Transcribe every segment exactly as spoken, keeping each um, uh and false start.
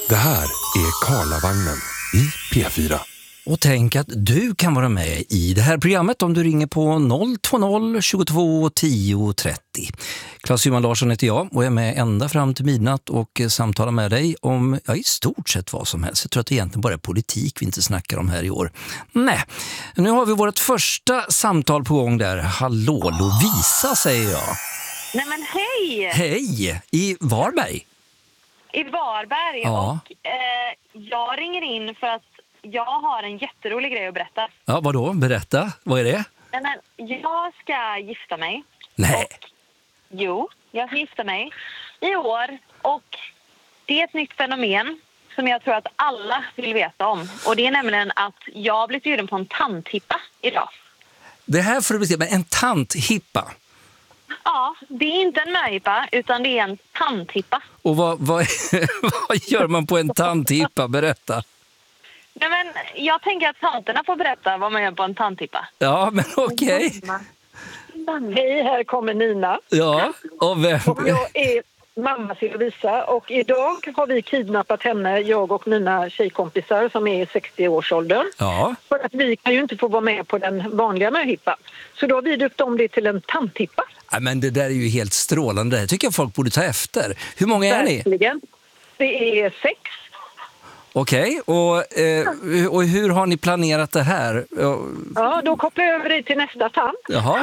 Det här är Karlavagnen i P fyra. Och tänk att du kan vara med i det här programmet om du ringer på noll två noll tjugotvå tio trettio. Claes-Johan Larsson heter jag och är med ända fram till midnatt och samtalar med dig om ja, i stort sett vad som helst. Jag tror att det egentligen bara är politik vi inte snackar om här i år. Nej, nu har vi vårt första samtal på gång där. Hallå Lovisa, säger jag. Nej men hej! Hej! I Varberg? I Varberg. Ja. Och eh, jag ringer in för att jag har en jätterolig grej att berätta. Ja, vadå? Berätta. Vad är det? Nej, men jag ska gifta mig. Nej. Och, jo, jag ska gifta mig i år. Och det är ett nytt fenomen som jag tror att alla vill veta om. Och det är nämligen att jag har blivit bjuden på en tanthippa idag. Det här får du bestämma, en tanthippa. Ja, det är inte en möhippa utan det är en tanthippa. Och vad, vad, vad gör man på en tanthippa? Berätta. Nej, men jag tänker att tanterna får berätta vad man gör på en tanthippa. Ja, men okej. Hej, här kommer Nina. Ja, och vem? Och jag är mamma till Lovisa och idag har vi kidnappat henne, jag och mina tjejkompisar som är i sextio-årsåldern. Ja. För att vi kan ju inte få vara med på den vanliga möhippa. Så då har vi döpt om det till en tanthippa. Ja, men det där är ju helt strålande. Det här tycker jag folk borde ta efter. Hur många är ni? Verkligen. Det är sex. Okej, och, eh, och hur har ni planerat det här? Ja, då kopplar jag över dig till nästa tant. Jaha.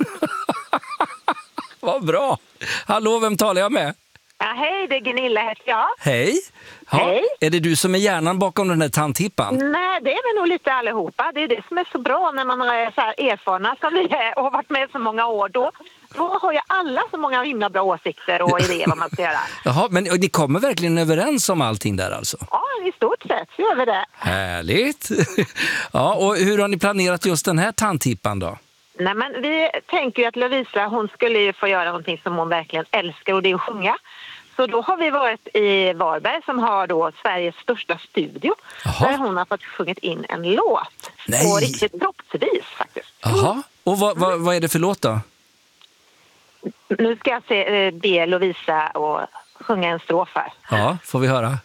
Vad bra. Hallå, vem talar jag med? Ja, hej, det är Gunilla heter jag. Hej. Ja, Hej. är det du som är hjärnan bakom den här tanthippan? Nej, det är väl nog lite allihopa. Det är det som är så bra när man är så här erfarna som vi är och har varit med så många år. Då, då har ju alla så många himla bra åsikter och idéer vad man ska göra. Jaha, men ni kommer verkligen överens om allting där alltså? Ja, i stort sett så gör vi det. Härligt. Ja, och hur har ni planerat just den här tanthippan då? Nej, men vi tänker ju att Lovisa, hon skulle ju få göra någonting som hon verkligen älskar och det är att sjunga. Så då har vi varit i Varberg som har då Sveriges största studio. Jaha. Där hon har fått sjungit in en låt. Nej. Och riktigt proppsvis faktiskt. Jaha, och vad, vad, vad är det för låt då? Nu ska jag se, eh, be Lovisa och sjunga en strof här. Ja, får vi höra?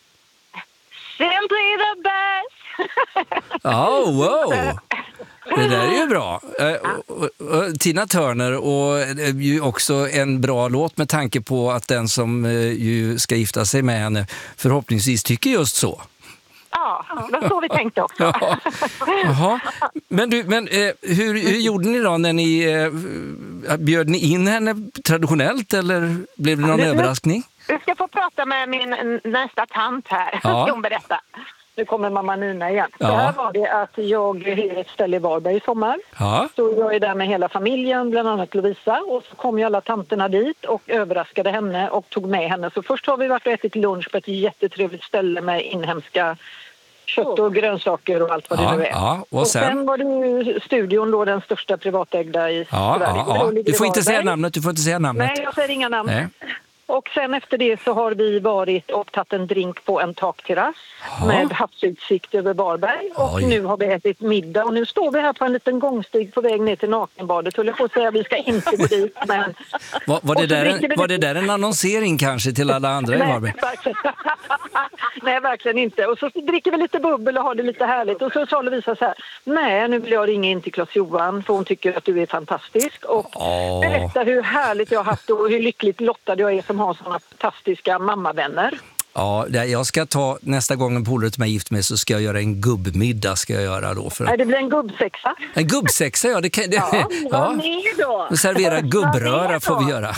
Simply the best! Ja, oh, wow! Det där är ju bra. Eh, och, och, och, Tina Turner och eh, ju också en bra låt med tanke på att den som eh, ju ska gifta sig med henne förhoppningsvis tycker just så. Ja, det var så vi tänkte också. Ja. Jaha. Men, du, men eh, hur, hur gjorde ni då när ni eh, bjöd ni in henne traditionellt eller blev det någon Nu- överraskning? Du ska få prata med min nästa tant här. Ja. Ska hon berätta. Nu kommer mamma Nina igen. Ja. Så här var det att jag hyr ett ställe i Varberg i sommar. Ja. Så jag är där med hela familjen, bland annat Lovisa. Och så kom ju alla tanterna dit och överraskade henne och tog med henne. Så först har vi varit och ätit lunch på ett jättetrevligt ställe med inhemska kött och grönsaker och allt vad Ja, det nu är. ja, och och sen? sen var det ju studion då, den största privatägda i Ja, Sverige. ja, Och då ja. ligger Du får i inte säga Varberg. namnet, du får inte säga namnet. Nej, jag säger inga namn. Nej. Och sen efter det så har vi varit och tagit en drink på en takterrass Ja. med havsutsikt över Varberg. Och Oj. nu har vi ätit middag och nu står vi här på en liten gångstig på väg ner till nakenbadet. Höll jag på att säga, vi ska inte gå dit, men... Var, var, det Och så där dricker en, vi var det lite- där en annonsering kanske till alla andra i Varberg? Nej, verkligen. Nej, verkligen inte. Och så dricker vi lite bubbel och har det lite härligt. Och så sa Lovisa så här, nej, nu vill jag ringa in till Claes-Johan för hon tycker att du är fantastisk. Och Åh. berätta hur härligt jag har haft och hur lyckligt lottad jag är som har sådana fantastiska mammavänner. Ja, det- jag ska ta nästa gång en polare till mig gift med så ska jag göra en gubbmiddag ska jag göra då. För Nej, det blir en gubbsexa. en gubbsexa, ja. Det kan, det, Ja, ja. var med då. Servera gubbröra med får vi då. göra.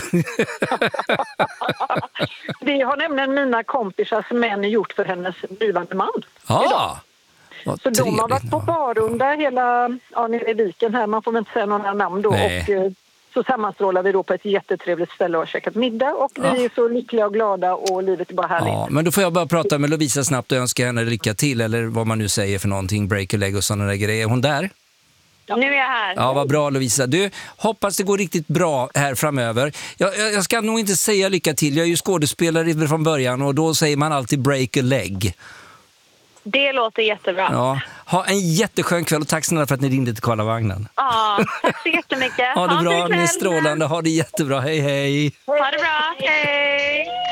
Det har nämligen mina kompisars män gjort för hennes blivande man. Ja, vad Så de har varit trevligt. på barrunda hela, ja, nere i viken här. Man får väl inte säga några namn då. Nej. Och eh, så sammanstrålar vi då på ett jättetrevligt ställe och har käkat middag. Och vi Ja. är så lyckliga och glada och livet är bara härligt. Ja, men då får jag bara prata med Lovisa snabbt och önska henne lycka till eller vad man nu säger för någonting, break a leg och sådana där grejer. Är hon där? Nu är jag här. Ja, vad bra Lovisa. Du, hoppas det går riktigt bra här framöver. Jag, jag, jag ska nog inte säga lycka till. Jag är ju skådespelare från början och då säger man alltid break a leg. Det låter jättebra. Ja, Ja, ha en jätteskön kväll och tack snälla för att ni ringde till Karlavagnen. tack så jättemycket. Ha det en bra, fin ni är kväll. strålande. Ha det jättebra. Hej, hej. Ha det bra. Hej!